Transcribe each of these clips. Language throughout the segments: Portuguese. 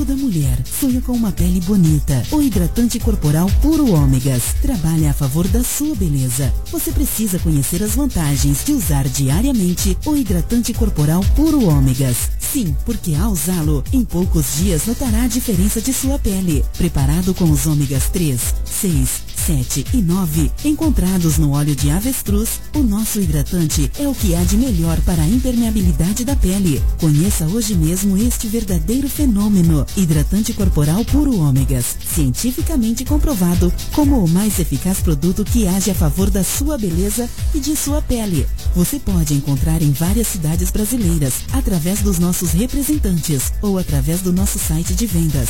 Toda mulher sonha com uma pele bonita. O hidratante corporal Puro Ômegas trabalha a favor da sua beleza. Você precisa conhecer as vantagens de usar diariamente o hidratante corporal Puro Ômegas. Sim, porque ao usá-lo, em poucos dias notará a diferença de sua pele. Preparado com os ômegas 3, 6, 7 e 9 encontrados no óleo de avestruz, o nosso hidratante é o que há de melhor para a impermeabilidade da pele. Conheça hoje mesmo este verdadeiro fenômeno. Hidratante corporal Puro Ômegas, cientificamente comprovado como o mais eficaz produto que age a favor da sua beleza e de sua pele. Você pode encontrar em várias cidades brasileiras através dos nossos representantes ou através do nosso site de vendas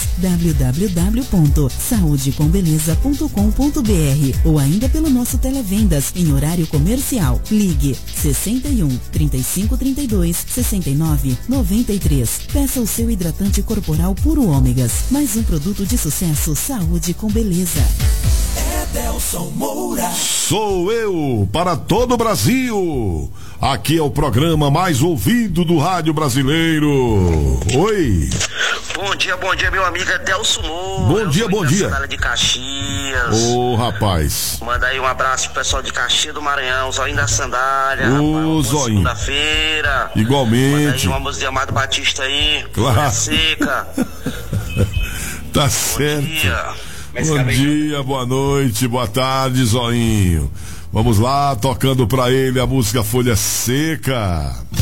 www.saudecombeleza.com.br ou ainda pelo nosso televendas em horário comercial. Ligue 61 35 32 69 93. Peça o seu hidratante corporal Puro Ômegas. Mais um produto de sucesso. Saúde com beleza. Edelson Moura. Sou eu para todo o Brasil. Aqui é o programa mais ouvido do rádio brasileiro. Oi. Bom dia, meu amigo Edelson Moura. Bom dia. Cidade de Caxias. Ô, rapaz. Manda aí um abraço pro pessoal de Caxias do Maranhão, Zoinho da Sandália. Ô, Zoinho. Segunda-feira. Igualmente. Manda aí uma música de Amado Batista aí. Claro. Folha Seca. Tá certo. Bom dia, boa noite, boa tarde, Zoinho. Vamos lá, tocando pra ele a música Folha Seca.